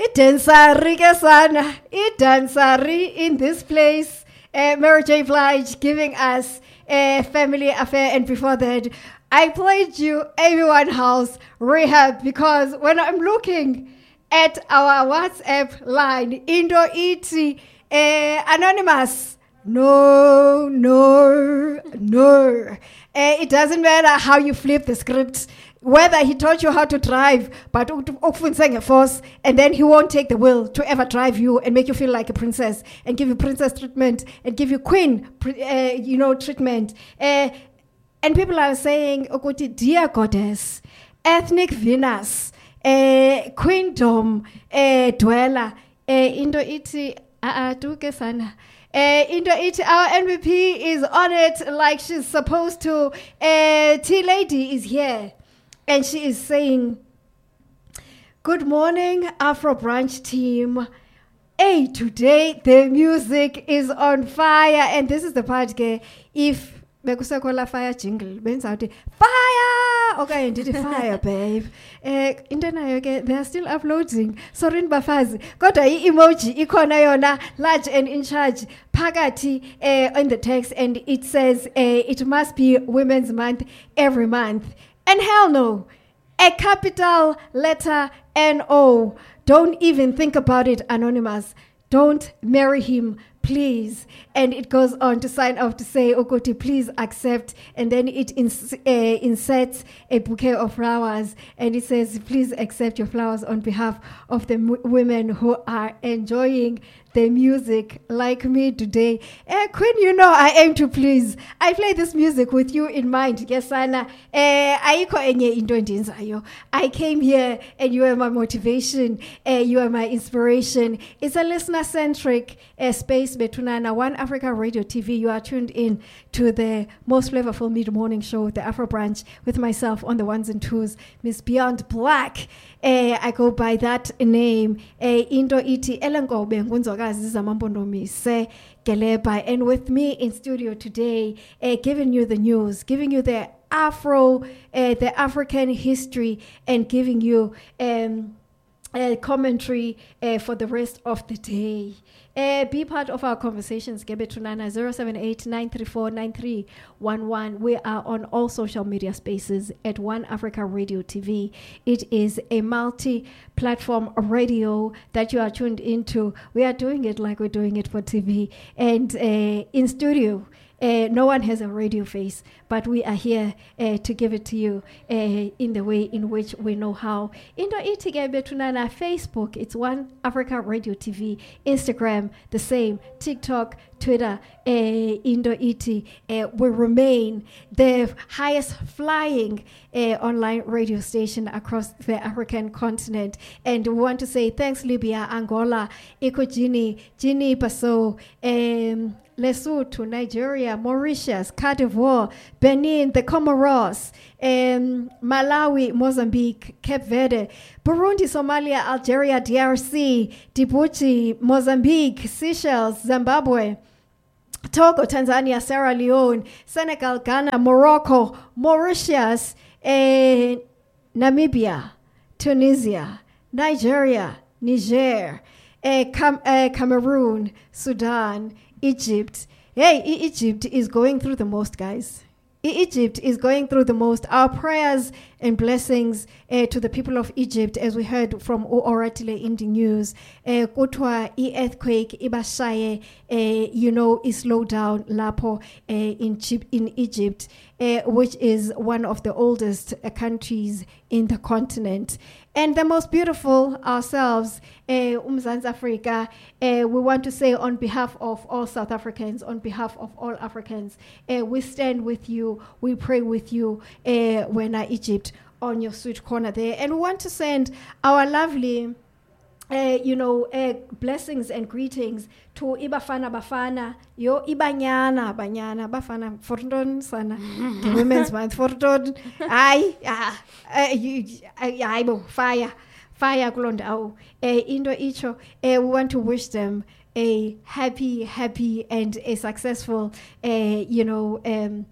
Idansari ke sana, idansari in this place. Mary J. Blige giving us a family affair, and before that, I played you Amy Winehouse Rehab, because when I'm looking at our WhatsApp line, Indo Iti Anonymous. No. It doesn't matter how you flip the script, whether he taught you how to drive, but often saying a force, and then he won't take the will to ever drive you and make you feel like a princess and give you princess treatment and give you queen, treatment. And people are saying, dear goddess, ethnic Venus, queendom, dweller, Indo Iti, duke sana. Indo Iti, our MVP is on it like she's supposed to. T-Lady is here, and she is saying, good morning, Afro Branch team. Hey, today the music is on fire. And this is the part, if bekusakola fire jingle, benzawuthi fire! Okay, did fire, babe. They are still uploading. Sorry, bafazi. Kodwa i-emoji ikhona yona, large and in charge, phakathi on the text, and it says it must be Women's Month every month. And hell no, a capital letter N-O. Don't even think about it, Anonymous. Don't marry him, please. And it goes on to sign off to say, Okoti, please accept. And then it inserts a bouquet of flowers. And it says, please accept your flowers on behalf of the women who are enjoying the music like me today. Queen, I aim to please. I play this music with you in mind. Yes, Anna. I came here and you are my motivation. You are my inspiration. It's a listener-centric space. Betunana, One Africa Radio TV. You are tuned in to the most flavorful mid-morning show, the Afro Branch, with myself on the ones and twos, Miss Beyond Black. I go by that name. Indo Iti Elengobe Ngunzokazi Zamambonomi Geleba. And with me in studio today, giving you the news, giving you the the African history, and giving you commentary for the rest of the day. Be part of our conversations. Gebetunana 078-934-9311. We are on all social media spaces at One Africa Radio TV. It is a multi-platform radio that you are tuned into. We are doing it like we're doing it for TV. And in studio, no one has a radio face, but we are here to give it to you in the way in which we know how. Indo Iti Gebetunana, Facebook, it's One Africa Radio TV. Instagram, the same. TikTok, Twitter, Indo Iti will remain the highest flying online radio station across the African continent. And we want to say thanks, Libya, Angola, Guinea, Bissau, Lesotho, Nigeria, Mauritius, Cote d'Ivoire, Benin, the Comoros, Malawi, Mozambique, Cape Verde, Burundi, Somalia, Algeria, DRC, Djibouti, Mozambique, Seychelles, Zimbabwe, Togo, Tanzania, Sierra Leone, Senegal, Ghana, Morocco, Mauritius, Namibia, Tunisia, Nigeria, Niger, Cameroon, Sudan, Egypt. Hey, Egypt is going through the most, guys. Egypt is going through the most. Our prayers and blessings to the people of Egypt, as we heard from Oratile in the news. Kutwa earthquake ibashaye, is slowed down lapo in Egypt, which is one of the oldest countries in the continent. And the most beautiful ourselves, Mzansi Africa, we want to say on behalf of all South Africans, on behalf of all Africans, we stand with you, we pray with you, when Egypt on your sweet corner there. And we want to send our lovely blessings and greetings to Bafana, yo Ibanyana, Bafana, Forton Sana, the Women's Month, Forton, fire, Glondao, Indo Icho. We want to wish them a happy and a successful, game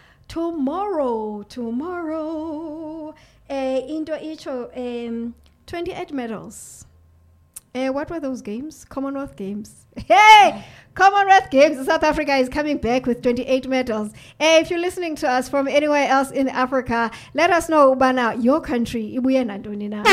tomorrow. Indo Icho, 28 medals. What were those games? Commonwealth Games. Hey! Commonwealth Games. South Africa is coming back with 28 medals. If you're listening to us from anywhere else in Africa, let us know, Ubana, your country. Ibuye nantoni na.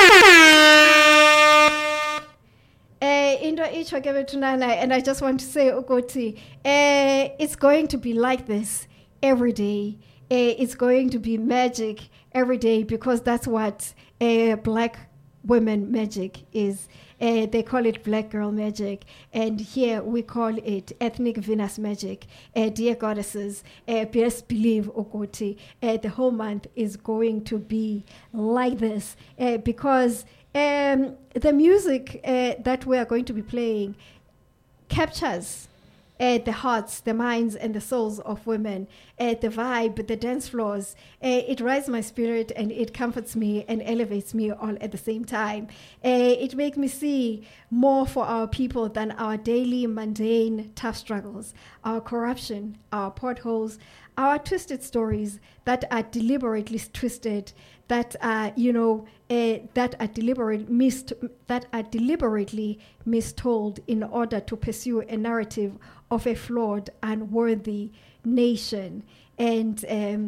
Into each and I just want to say, Okoti, it's going to be like this every day. It's going to be magic every day because that's what black women magic is. They call it black girl magic, and here we call it ethnic Venus magic. Dear goddesses, best believe, Okoti, the whole month is going to be like this because the music that we are going to be playing captures the hearts, the minds, and the souls of women, the vibe, the dance floors. It rises my spirit and it comforts me and elevates me all at the same time. It makes me see more for our people than our daily, mundane, tough struggles, our corruption, our potholes, our twisted stories that are deliberately twisted, that are, that are deliberately mistold in order to pursue a narrative of a flawed, unworthy nation. And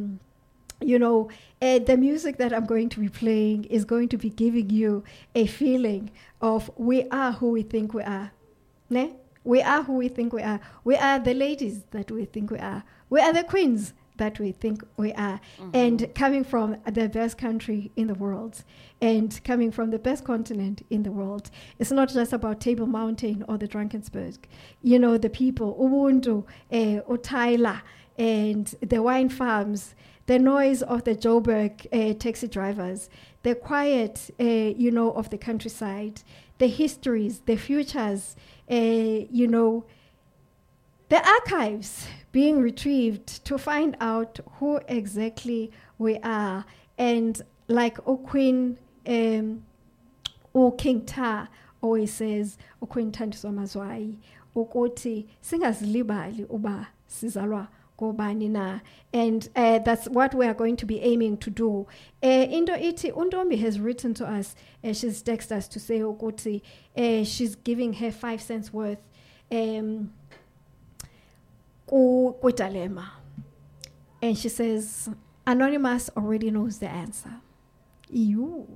the music that I'm going to be playing is going to be giving you a feeling of we are who we think we are. Ne? We are who we think we are. We are the ladies that we think we are. We are the queens that we think we are. Mm-hmm. And coming from the best country in the world and coming from the best continent in the world, it's not just about Table Mountain or the Drakensberg. The people, Ubuntu, Otaila, and the wine farms, the noise of the Joburg taxi drivers, the quiet, of the countryside, the histories, the futures, the archives being retrieved to find out who exactly we are. And like Queen King Ta always says, Queen Thandiso Mazwai, ukuthi singazilibali uba sizalwa ngobani na. And that's what we are going to be aiming to do. Into iti Untombi has written to us, she's texted us to say ukuthi she's giving her 5 cents worth Kuitalema. And she says, Anonymous already knows the answer. You.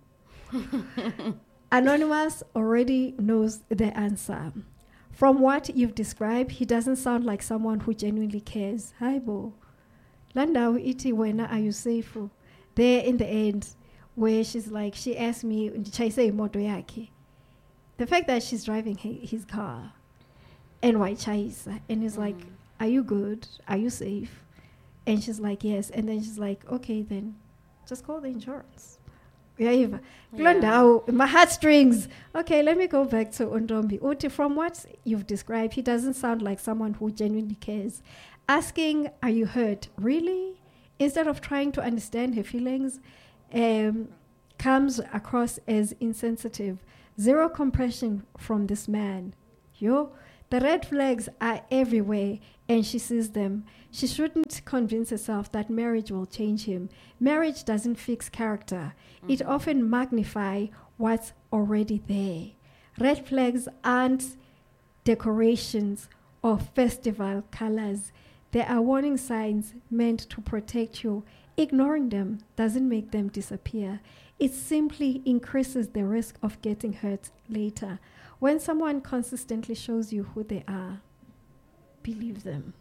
Anonymous already knows the answer. From what you've described, he doesn't sound like someone who genuinely cares. Hi, Bo. Landau iti wena are you safe? There in the end, where she's like, she asked me, the fact that she's driving his car, and why Chaisa, and he's like, are you good? Are you safe? And she's like, yes. And then she's like, okay, then just call the insurance. Yeah. My heartstrings. Okay, let me go back to Untombi. Uti, from what you've described, he doesn't sound like someone who genuinely cares. Asking, are you hurt? Really? Instead of trying to understand her feelings, comes across as insensitive. Zero compassion from this man. The red flags are everywhere, and she sees them. She shouldn't convince herself that marriage will change him. Marriage doesn't fix character. Mm-hmm. It often magnifies what's already there. Red flags aren't decorations or festival colors. They are warning signs meant to protect you. Ignoring them doesn't make them disappear. It simply increases the risk of getting hurt later. When someone consistently shows you who they are, believe them.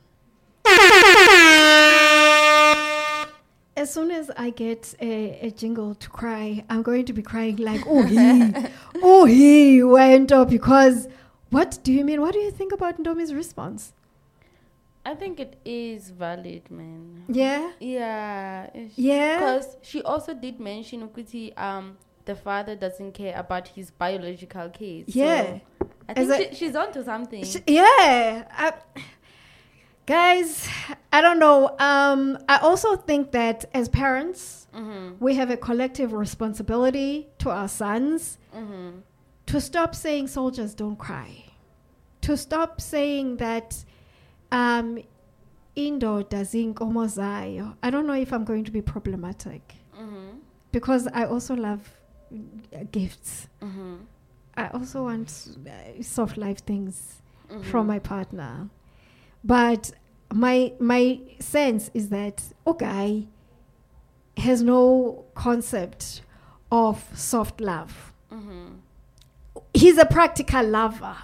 As soon as I get a jingle to cry, I'm going to be crying like, he went up, because what do you mean? What do you think about Ndomi's response? I think it is valid, man. Yeah? Yeah. Yeah? Because she also did mention, Ukuti, the father doesn't care about his biological kids. Yeah. So I think she's onto something. Guys, I don't know. I also think that as parents, we have a collective responsibility to our sons to stop saying soldiers don't cry. To stop saying that Indo doesn't omozayo. I don't know if I'm going to be problematic. Because I also love gifts. Mm-hmm. I also want soft life things from my partner. But my sense is that guy has no concept of soft love. He's a practical lover.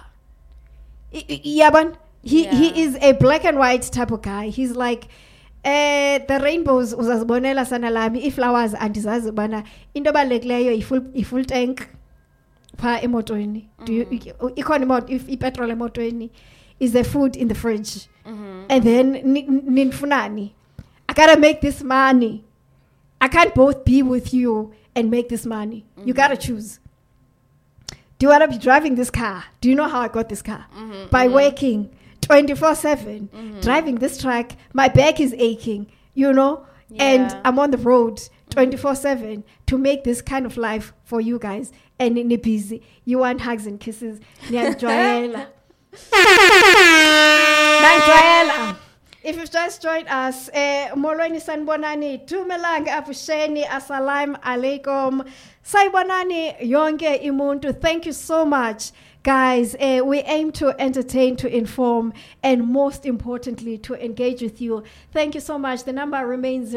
He is a black and white type of guy. He's like the rainbows uzazibonela sana lami, iflowers andizazi bana into ebalulekileyo i-full tank pha emotweni. Do you ikhona imoto if ipetrol emotweni, is the food in the fridge, and then ninfunani, I gotta make this money. I can't both be with you and make this money. You gotta choose. Do you want to be driving this car? Do you know how I got this car? By working 24/7, driving this truck. My back is aching, and I'm on the road 24/7 to make this kind of life for you guys. And in busy, you want hugs and kisses. If you've just joined us, molweni sanibonani, dumelang avusheni, assalamu alaikum, sayibonani yonke imuntu. Thank you so much, guys. We aim to entertain, to inform, and most importantly, to engage with you. Thank you so much. The number remains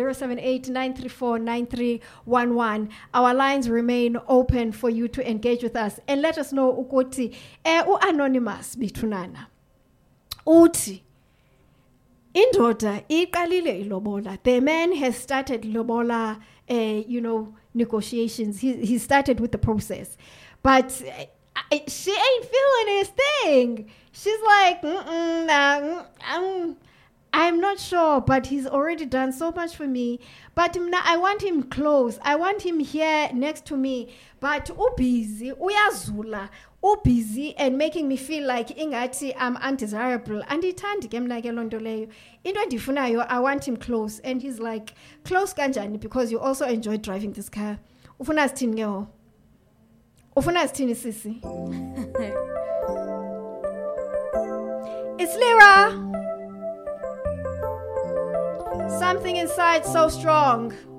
078-934-9311. Our lines remain open for you to engage with us and let us know ukuthi u-anonymous bithunana uthi indoda iqalile ilobola. The man has started lobola, negotiations. He started with the process, but she ain't feeling his thing. She's like, I'm not sure, but he's already done so much for me. But I want him close. I want him here next to me. But busy, uyazula, busy, and making me feel like ingati I'm undesirable. And ithandi ke mna ke lonto leyo. Into endifunayo, I want him close. And he's like, close kanjani, because you also enjoy driving this car. Ufuna sithini ke ho? Ufuna sithini sisi? It's Lyra. Something inside so strong.